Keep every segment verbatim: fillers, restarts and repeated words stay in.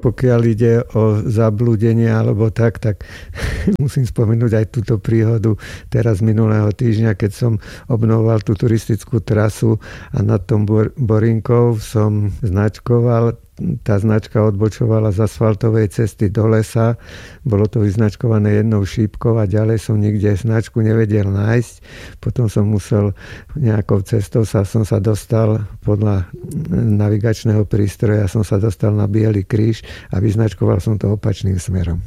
pokiaľ ide o zablúdenie alebo tak, tak musím spomenúť aj túto príhodu teraz minulého týždňa, keď som obnovoval tú turistickú trasu a nad tom Borinkou som značkoval. Tá značka odbočovala z asfaltovej cesty do lesa. Bolo to vyznačkované jednou šípkou a ďalej som nikde značku nevedel nájsť. Potom som musel nejakou cestou sa, som sa dostal podľa navigačného prístroja, som sa dostal na Biely kríž a vyznačkoval som to opačným smerom.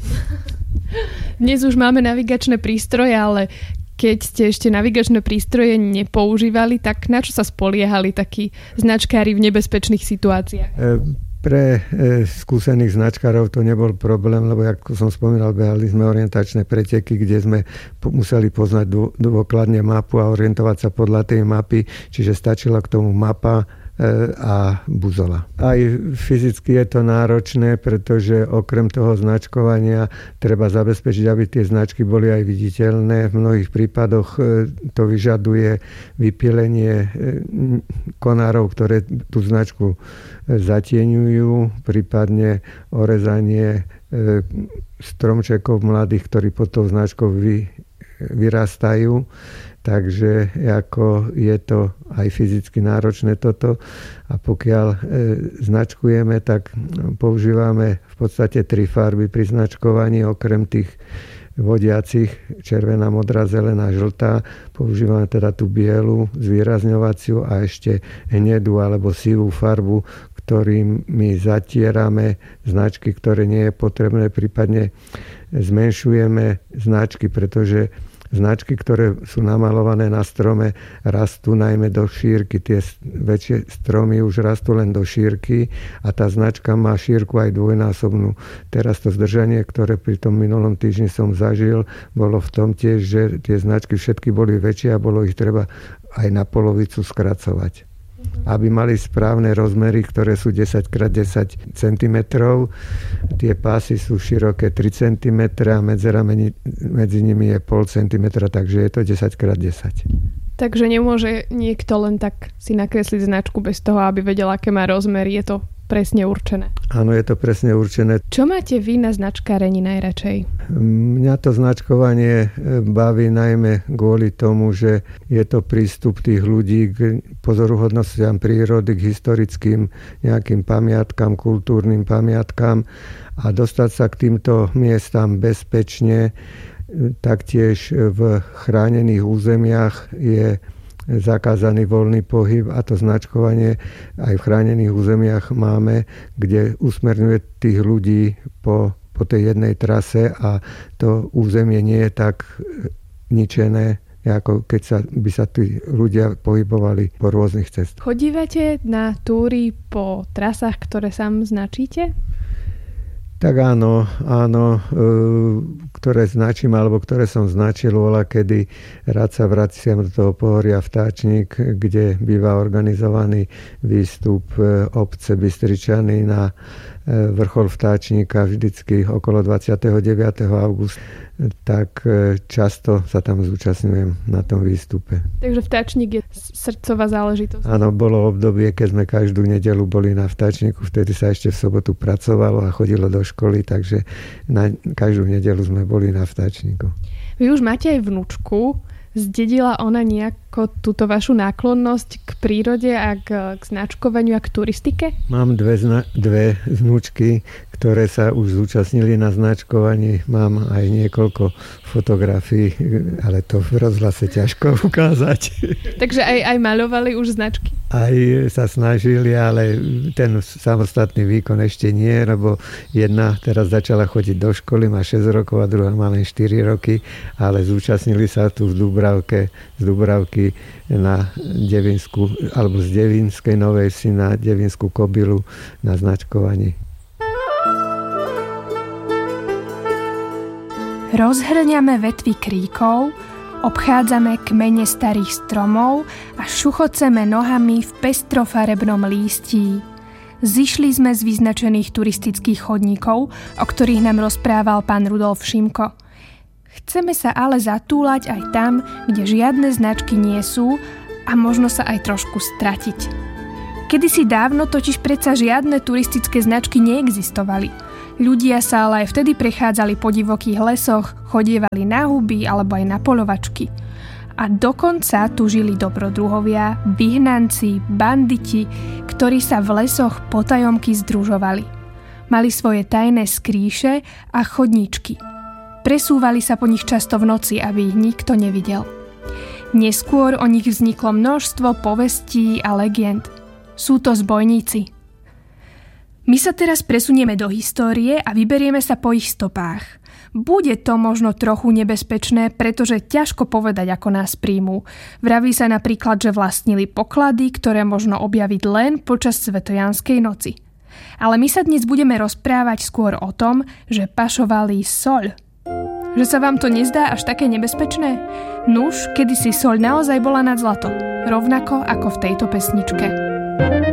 Dnes už máme navigačné prístroje, ale keď ste ešte navigačné prístroje nepoužívali, tak na čo sa spoliehali takí značkári v nebezpečných situáciách? E, Pre e, skúsených značkárov to nebol problém, lebo ako som spomínal, behali sme orientačné preteky, kde sme po, museli poznať dô, dôkladne mapu a orientovať sa podľa tej mapy, čiže stačila k tomu mapa e, a buzola. Aj fyzicky je to náročné, pretože okrem toho značkovania treba zabezpečiť, aby tie značky boli aj viditeľné. V mnohých prípadoch e, to vyžaduje vypílenie e, konárov, ktoré tú značku zatieňujú, prípadne orezanie e, stromčekov mladých, ktorí pod tou značkou vy, vyrastajú. Takže ako je to aj fyzicky náročné toto. A pokiaľ e, značkujeme, tak používame v podstate tri farby pri značkovaní, okrem tých vodiacich, červená, modrá, zelená, žltá. Používame teda tú bielu, zvýrazňovaciu a ešte hnedú alebo sivú farbu, ktorými zatierame značky, ktoré nie je potrebné, prípadne zmenšujeme značky, pretože značky, ktoré sú namalované na strome, rastú najmä do šírky. Tie väčšie stromy už rastú len do šírky a tá značka má šírku aj dvojnásobnú. Teraz to zdržanie, ktoré pri tom minulom týždni som zažil, bolo v tom tiež, že tie značky všetky boli väčšie a bolo ich treba aj na polovicu skracovať. Aby mali správne rozmery, ktoré sú desať krát desať centimetrov. Tie pásy sú široké tri centimetre a medzera medzi nimi je pol centimetra, takže je to desať krát desať. Takže nemôže niekto len tak si nakresliť značku bez toho, aby vedel, aké má rozmery. Je to presne určené. Áno, je to presne určené. Čo máte vy na značkárení najradšej? Mňa to značkovanie baví najmä kvôli tomu, že je to prístup tých ľudí k pozoruhodnostiam prírody, k historickým nejakým pamiatkám, kultúrnym pamiatkám a dostať sa k týmto miestam bezpečne. Taktiež v chránených územiach je zakázaný voľný pohyb a to značkovanie aj v chránených územiach máme, kde usmerňuje tých ľudí po, po tej jednej trase a to územie nie je tak ničené, ako keď sa, by sa tí ľudia pohybovali po rôznych cestách. Chodívate na túry po trasách, ktoré sám značíte? Tak áno, áno, ktoré značím, alebo ktoré som značil, voľa kedy rád sa vraciam do toho pohoria Vtáčnik, kde býva organizovaný výstup obce Bystričany na vrchol Vtáčnika vždycky okolo dvadsiateho deviateho augusta. Tak často sa tam zúčastňujem na tom výstupe. Takže Vtáčnik je srdcová záležitosť. Áno, bolo obdobie, keď sme každú nedeľu boli na Vtáčniku, vtedy sa ešte v sobotu pracovalo a chodilo do školy, takže na každú nedeľu sme boli na Vtáčniku. Vy už máte aj vnúčku. Zdedila ona nejako túto vašu náklonnosť k prírode a k, k značkovaniu a k turistike? Mám dve, zna- dve vnúčky, ktoré sa už zúčastnili na značkovaní. Mám aj niekoľko fotografií, ale to v rozhlase ťažko ukázať. Takže aj, aj maľovali už značky? Aj sa snažili, ale ten samostatný výkon ešte nie, lebo jedna teraz začala chodiť do školy, má šesť rokov a druhá má len štyri roky, ale zúčastnili sa tu v Dúbravke, z Dúbravky na Devinsku, alebo z Devinskej Novej Vsi na Devinskú Kobylu na značkovaní. Rozhrňame vetvy kríkov, obchádzame kmene starých stromov a šuchoceme nohami v pestrofarebnom lístí. Zišli sme z vyznačených turistických chodníkov, o ktorých nám rozprával pán Rudolf Šimko. Chceme sa ale zatúlať aj tam, kde žiadne značky nie sú a možno sa aj trošku stratiť. Kedysi dávno totiž predsa žiadne turistické značky neexistovali. Ľudia sa ale aj vtedy prechádzali po divokých lesoch, chodievali na huby alebo aj na poľovačky. A dokonca tu žili dobrodruhovia, vyhnanci, banditi, ktorí sa v lesoch potajomky združovali. Mali svoje tajné skrýše a chodníčky. Presúvali sa po nich často v noci, aby ich nikto nevidel. Neskôr o nich vzniklo množstvo povestí a legend. Sú to zbojníci. My sa teraz presunieme do histórie a vyberieme sa po ich stopách. Bude to možno trochu nebezpečné, pretože ťažko povedať, ako nás príjmú. Vraví sa napríklad, že vlastnili poklady, ktoré možno objaviť len počas Svetojanskej noci. Ale my sa dnes budeme rozprávať skôr o tom, že pašovali soľ. Že sa vám to nezdá až také nebezpečné? Nuž, kedysi soľ naozaj bola nad zlato. Rovnako ako v tejto pesničke.